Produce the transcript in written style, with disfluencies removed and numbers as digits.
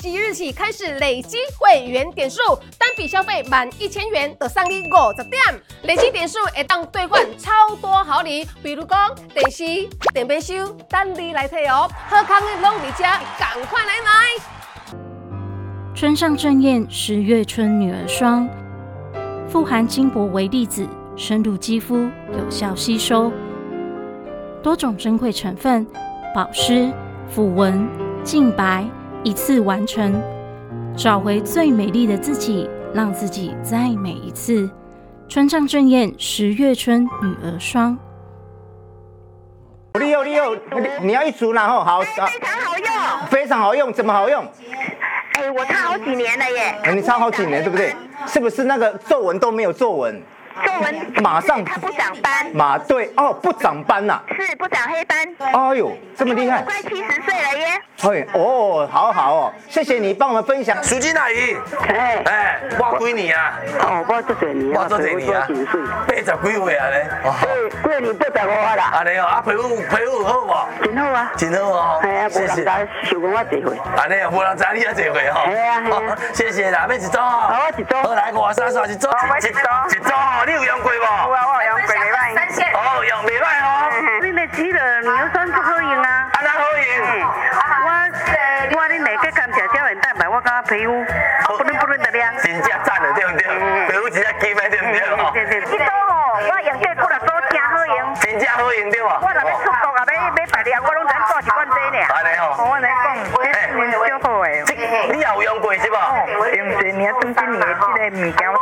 即日起开始累积会员点数，单笔消费满1000元就送你50点，累积点数会当兑换超多好礼，比如讲电视、电杯收，等你来退哦。好康的拢伫这，赶快来买！ 春上正艳，10月春女儿霜，富含金箔微粒子，深入肌肤，有效吸收。多种珍贵成分，保湿、抚纹、净白，一次完成，找回最美丽的自己，让自己再美一次。春上正艳，10月春女儿霜。 利用，你要一组然后好， 非常好用， 非常好用，怎么好用？ 我擦好几年了耶。 你擦好几年，对不对？是不是那个皱纹都没有皱纹？ 皱纹马上它不长斑， 对哦，不长斑呐， 是不长黑斑。 哎呦，这么厉害！ 我快70岁了耶。 哦，好好哦，谢谢你帮我们分享。 淑金阿姨，我几年啊？ 我做几年啊？ 我做几年啊？80几岁啊咧？ 过年85啦。 安尼哦，皮肤好无？ 真好啊， 真好哦。 系啊，无人知想讲我这岁。 安尼哦，无人知你啊这岁吼。系啊。谢谢啦，要一组哦。 好，我一组。 好来，53刷一组。一组哦，你有用过无？ 有啊，我有用过，袂歹。 哦，用袂歹哦。 你那吃了牛酸不好用啊？ 安那好用？ 我恁下个甘蔗胶原蛋白，我感觉皮肤不伦的亮。 真正赞的对不对？皮肤真正金的对不对？ 对。这组吼，我用这几啊组真好用。 真正好用对无？ 我若要出国啊，要排练，我拢只带一罐这尔。 安尼吼。 我来讲，这真少好诶。 你也有用过是无？ 用一年，今年这个物件。